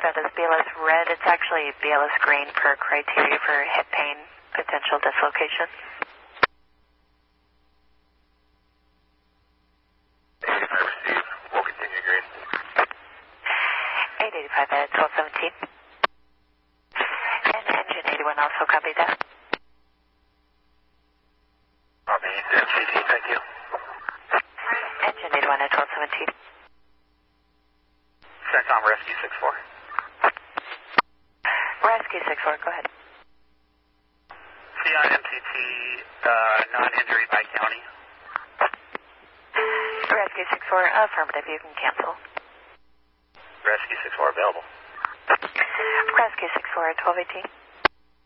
put out as BLS red. It's actually BLS green per criteria for hip pain, potential dislocation. 85 received. We'll continue green. 885 at 1217. And engine 81 also copied that. Copy, MCT, thank you. Engine 81 at 1217. Centcom Rescue 64. Rescue 64, go ahead. CI MCT, non-injury by county. Rescue 64, affirmative, you can cancel. Rescue 64 available. Rescue 64 at 1218.